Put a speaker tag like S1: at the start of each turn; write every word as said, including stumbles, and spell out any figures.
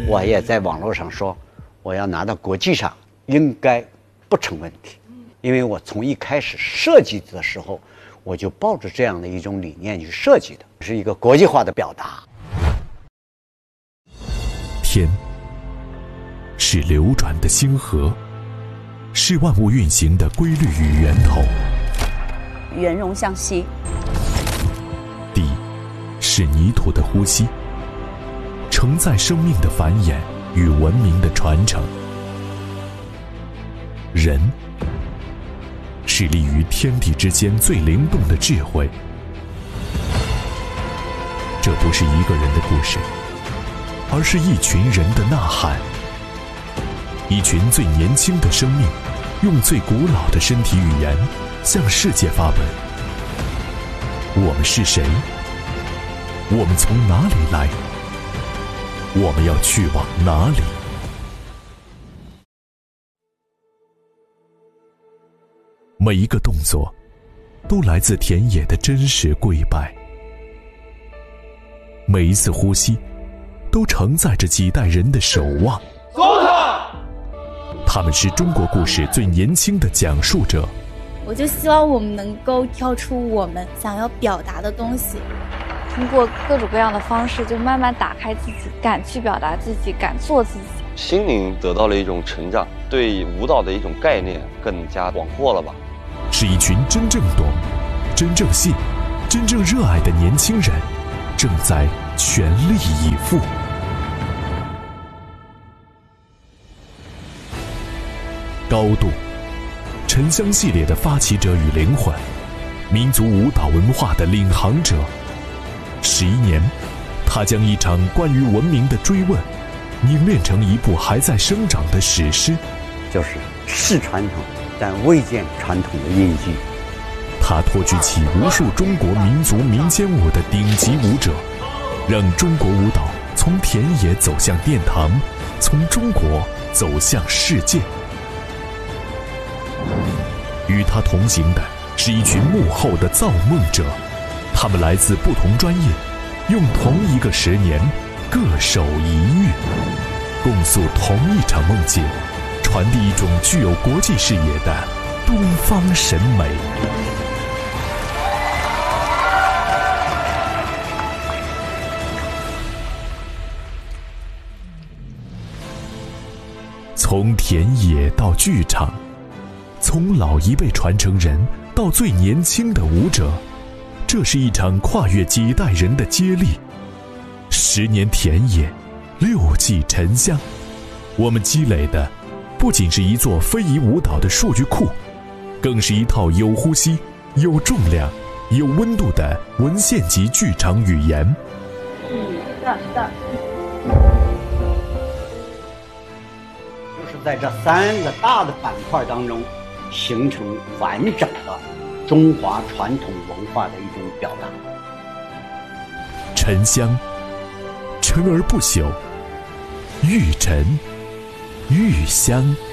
S1: 我也在网络上说，我要拿到国际上应该不成问题，因为我从一开始设计的时候，我就抱着这样的一种理念去设计的，是一个国际化的表达。
S2: 天是流转的星河，是万物运行的规律与源头。
S3: 圆融向西。
S2: 地是泥土的呼吸，承载生命的繁衍与文明的传承。人是立于天地之间最灵动的智慧。这不是一个人的故事，而是一群人的呐喊。一群最年轻的生命，用最古老的身体语言向世界发问：我们是谁？我们从哪里来？我们要去往哪里？每一个动作都来自田野的真实跪拜，每一次呼吸都承载着几代人的守望。
S4: 走他！
S2: 他们是中国故事最年轻的讲述者。
S5: 我就希望我们能够跳出我们想要表达的东西，
S6: 通过各种各样的方式，就慢慢打开自己，敢去表达自己，敢做自己。
S7: 心灵得到了一种成长，对舞蹈的一种概念更加广阔了吧。
S2: 是一群真正懂、真正信、真正热爱的年轻人，正在全力以赴。高度，沉香系列的发起者与灵魂，民族舞蹈文化的领航者。十一年，他将一场关于文明的追问，凝练成一部还在生长的史诗。
S1: 就是是传统，但未见传统的印记。
S2: 他托举起无数中国民族民间舞的顶级舞者，让中国舞蹈从田野走向殿堂，从中国走向世界。与他同行的是一群幕后的造梦者，他们来自不同专业，用同一个十年，各守一域，共诉同一场梦境，传递一种具有国际视野的东方审美。从田野到剧场，从老一辈传承人到最年轻的舞者，这是一场跨越几代人的接力。十年田野，六季沉香，我们积累的不仅是一座非遗舞蹈的数据库，更是一套有呼吸、有重量、有温度的文献级剧场语言。
S3: 是的，的。
S1: 就是在这三个大的板块当中，形成完整的中华传统文化的一种表达。
S2: 沉香，沉而不朽；玉沉，玉香。